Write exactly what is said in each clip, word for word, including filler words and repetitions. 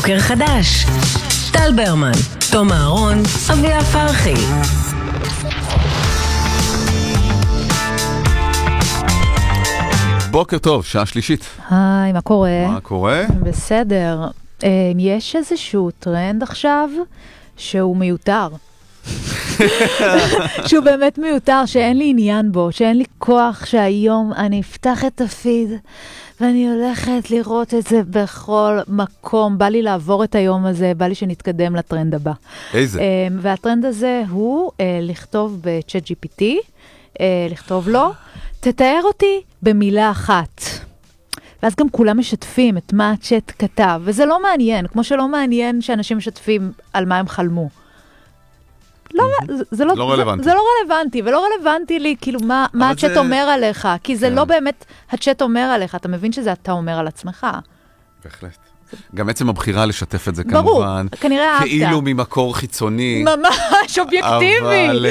בוקר חדש. טל ברמן, תום אהרון, אביה פרחי. בוקר טוב, שעה שלישית. היי, מה קורה? מה קורה? בסדר. יש איזשהו טרנד עכשיו שהוא מיותר. שהוא באמת מיותר, שאין לי עניין בו, שאין לי כוח שהיום אני אפתח את הפיד ואני הולכת לראות את זה בכל מקום. בא לי לעבור את היום הזה, בא לי שנתקדם לטרנד הבא. איזה? והטרנד הזה הוא לכתוב ב-צ'אט ג'י פי טי, לכתוב לו, תתאר אותי במילה אחת. ואז גם כולם משתפים את מה הצ'אט כתב, וזה לא מעניין, כמו שלא מעניין שאנשים משתפים על מה הם חלמו. לא, זה, זה לא, לא רלוונטי. זה, זה לא רלוונטי, ולא רלוונטי לי, כאילו, מה, מה הצ'אט זה... אומר עליך, כי זה כן. לא באמת הצ'אט אומר עליך, אתה מבין שזה אתה אומר על עצמך. בהחלט. גם עצם הבחירה לשתף את זה ברור, כמובן, כנראה אהבת. כאילו ממקור חיצוני. ממש אובייקטיבי. אבל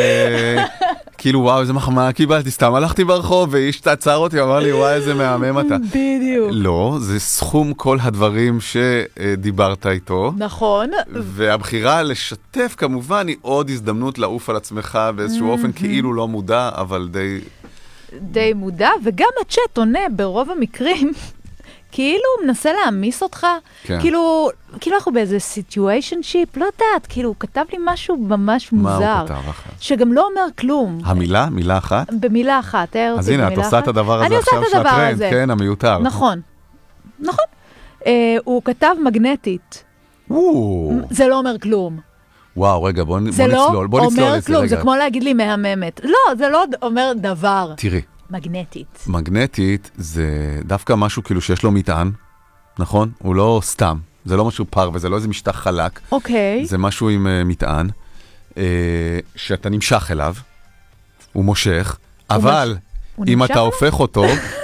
כאילו וואו, איזה מחמאה קיבלתי, סתם הלכתי ברחוב, ואיש תעצר אותי, אמר לי וואי, איזה מהמם אתה. בדיוק. לא, זה סכום כל הדברים שדיברת איתו. נכון. והבחירה לשתף כמובן היא עוד הזדמנות לעוף על עצמך באיזשהו אופן, כאילו לא מודע, אבל די... די מודע, וגם הצ'אט עונה ברוב המקרים... כאילו הוא מנסה להעמיס אותך, כן. כאילו, כאילו אנחנו באיזה סיטואשנשיפ, לא יודעת, כאילו הוא כתב לי משהו ממש מוזר. מה הוא כתב אחת? שגם לא אומר כלום. המילה? מילה אחת? במילה אחת, תאר אותי אז הנה, את עושה את הדבר הזה עכשיו של הטרנד, כן, המיותר. נכון, נכון. אה, הוא כתב מגנטית. וואו. זה לא אומר כלום. וואו, רגע, בוא, בוא זה נצלול. בוא לא נצלול אומר את זה, כלום, רגע. זה כמו להגיד לי מהממת. לא, זה לא אומר דבר. תראי. מגנטית. מגנטית זה דווקא משהו כאילו שיש לו מטען, נכון? הוא לא סתם, זה לא משהו פר וזה לא איזה משטח חלק. אוקיי. זה משהו עם uh, מטען, uh, שאתה נמשך אליו, הוא מושך, הוא אבל מש... אם אתה הופך אותו,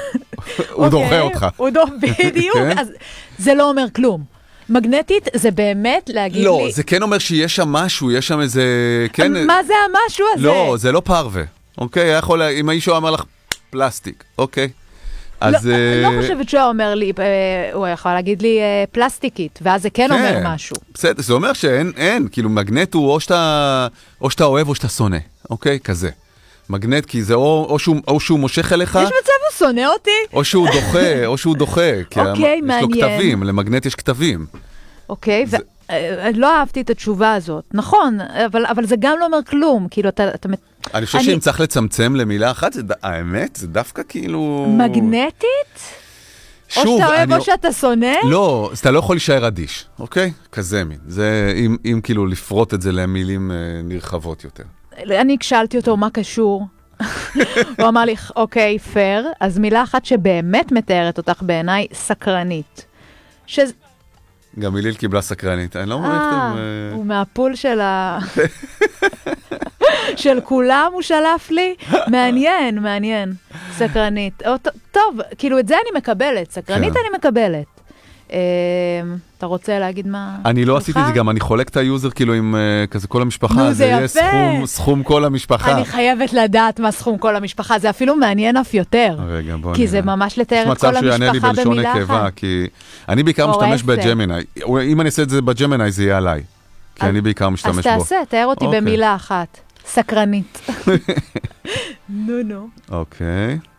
הוא דוחה אותך. הוא דוחה, בדיוק. אז זה לא אומר כלום. מגנטית זה באמת להגיד לא, לי... לא, זה כן אומר שיש שם משהו, יש שם איזה... כן... מה זה המשהו הזה? לא, זה לא פרווה. אוקיי, יכול, אם האישו אמר לך פלסטיק, אוקיי. אז... לא, לא חושבת שהוא אומר לי, הוא יכול להגיד לי פלסטיקית, ואז זה כן אומר משהו. בסדר, זה אומר שאין, אין, כאילו מגנט הוא או שאתה, או שאתה אוהב או שאתה שונא, אוקיי? כזה. מגנט, כי זה או, או, שהוא, או שהוא מושך אליך... יש מצב הוא שונא אותי? או שהוא דוחה, או שהוא דוחה. אוקיי, מעניין. יש לו כתבים, למגנט יש כתבים. אוקיי, ו... לא אהבתי את התשובה הזאת. נכון, אבל, אבל זה גם לא אומר כלום. כאילו, אתה... אתה... אני חושב אני... שאם צריך לצמצם למילה אחת, זה, האמת, זה דווקא כאילו... מגנטית? שוב, או שאתה אוהב אני... או שאתה שונא? לא, אז אתה לא יכול להישאר אדיש, אוקיי? כזה מין. זה, אם, אם כאילו לפרוט את זה למילים אה, נרחבות יותר. אני הקשלתי אותו, מה קשור? הוא אמר לי, אוקיי, פייר, אז מילה אחת שבאמת מתארת אותך בעיניי, סקרנית. שזה... גם מיליל קיבלה סקרנית. אני לא אומר איך אתם... הוא מהפול של ה... של כולם הוא שלף לי. מעניין, מעניין. סקרנית. טוב, כאילו את זה אני מקבלת. סקרנית אני מקבלת. אתה רוצה להגיד מה? אני לא עשיתי את זה גם, אני חולק את היוזר כאילו עם כזה כל המשפחה. זה יהיה סכום כל המשפחה. אני חייבת לדעת מה סכום כל המשפחה. זה אפילו מעניין אף יותר. כי זה ממש לתאר את כל המשפחה במילה אחת. כי אני בעיקר משתמש בג'מיני. אם אני אעשה את זה בג'מיני זה יהיה עליי. כי אני בעיקר משתמש בו. אז תעשה, תאר אותי במילה אחת. סקרנית. נו נו. אוקיי.